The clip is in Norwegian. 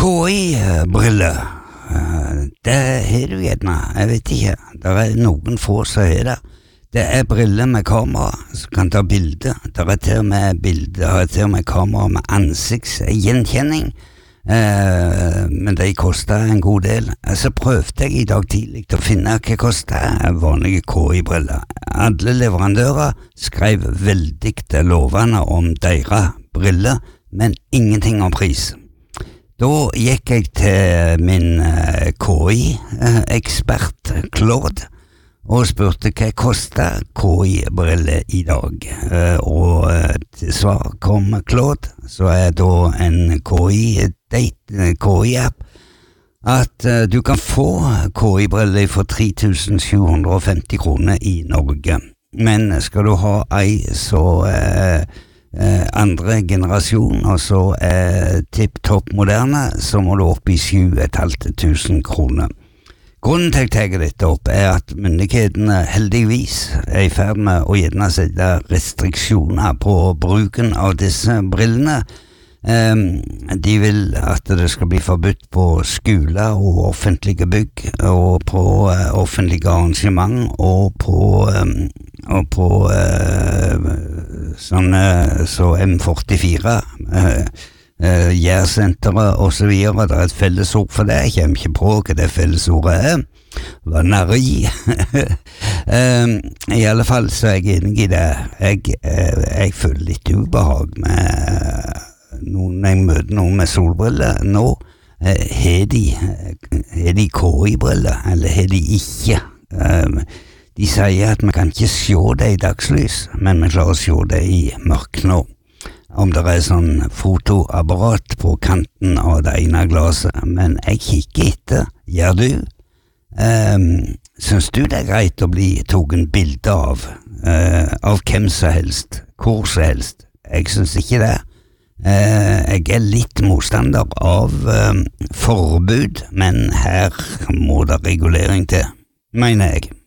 KI-briller, det har du gjerne, jeg vet ikke, det noen få som har det. Det briller med kamera som kan ta bilder, det til og med bilder, til og med kamera med ansiktsgjenkjenning, men de koster en god del. Så prøvde jeg i dag tidlig å finne hva koster vanlige KI-briller. Alle leverandører skrev veldig lovende om deres briller, men ingenting om pris. Da gikk jeg til min KI-ekspert Claude og spurte hva koster KI-briller i dag. Og til svar kom Claude, så da en KI-app, at du kan få KI-briller for 3.750 kroner i Norge. Men skal du ha ei så andre generasjon, og så tipp-topp moderne, så må du opp i 7.500 kroner. Grunnen til jeg tar dette opp at myndighetene heldigvis i ferd med å gjerne sette restriksjoner på bruken av disse brillene. De vil at det skal bli forbudt på skoler og offentlige bygg, og på offentlige arrangement, og på sånne så M44 Gjærsenteret og så videre. Det et fellesord for det, jeg kommer ikke på hva det fellesordet vanari. I alle fall så jeg enig i det. Jeg føler litt ubehag med når jeg møter noen med solbriller. Nå har de KI-briller, eller har de ikke? De sier at vi kan ikke se det i dagslys, men vi klarer å se det i mørk nå. Om det sånn fotoapparat på kanten av det ene glaset, men jeg kikker etter. Gjør du? Syns du det greit å bli tatt bilde av hvem som helst, hvor som helst? Jeg syns ikke det. Jeg litt motstander av forbud, men her må det regulering til, mener jeg.